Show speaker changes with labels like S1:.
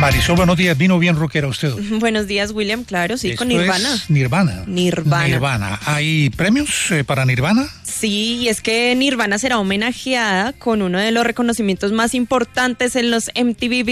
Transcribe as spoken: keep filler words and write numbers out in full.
S1: Marisol, buenos días. ¿Vino bien rockera usted?
S2: Buenos días, William. Claro, sí,
S1: Esto
S2: con Nirvana.
S1: Es Nirvana.
S2: Nirvana.
S1: Nirvana. ¿Hay premios eh, para Nirvana?
S2: Sí, y es que Nirvana será homenajeada con uno de los reconocimientos más importantes en los M T V